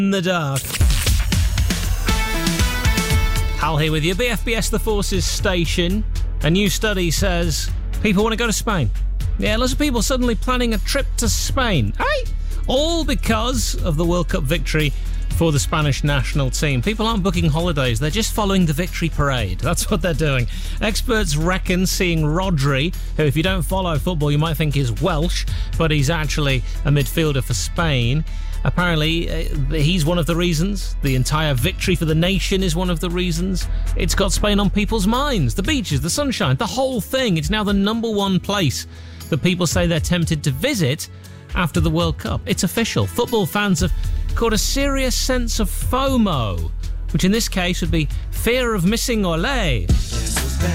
in the dark. Hal here with you. BFBS The Forces station. A new study says people want to go to Spain. Yeah, lots of people suddenly planning a trip to Spain. Hey! All because of the World Cup victory for the Spanish national team. People aren't booking holidays, they're just following the victory parade. That's what they're doing. Experts reckon seeing Rodri, who if you don't follow football you might think is Welsh, but he's actually a midfielder for Spain. Apparently, he's one of the reasons. The entire victory for the nation is one of the reasons. It's got Spain on people's minds. The beaches, the sunshine, the whole thing. It's now the number one place that people say they're tempted to visit after the World Cup. It's official. Football fans have caught a serious sense of FOMO, which in this case would be fear of missing Ole.